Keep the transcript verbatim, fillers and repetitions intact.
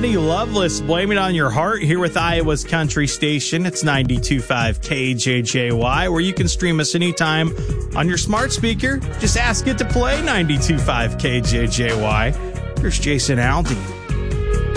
Eddie Loveless, Blame It on Your Heart, here with Iowa's Country Station. It's ninety-two point five K J J Y, where you can stream us anytime on your smart speaker. Just ask it to play ninety-two point five K J J Y. Here's Jason Aldean.